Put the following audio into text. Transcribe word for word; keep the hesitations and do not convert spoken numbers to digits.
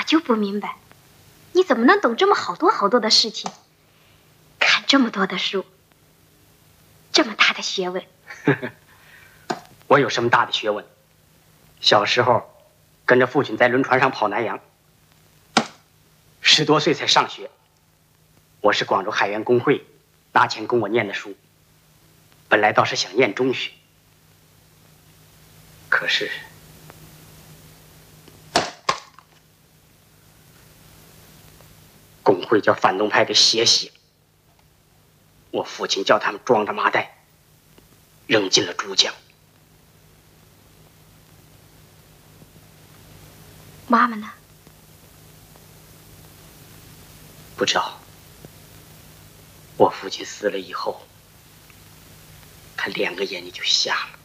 就不明白，你怎么能懂这么好多好多的事情，看这么多的书，这么大的学问？ 我有什么大的学问？小时候跟着父亲在轮船上跑南洋，十多岁才上学。我是广州海员工会拿钱供我念的书，本来倒是想念中学，可是工会叫反动派给血洗，我父亲叫他们装着麻袋扔进了珠江。 妈妈呢？ 不知道。我父亲死了以后，他两个眼睛就瞎了。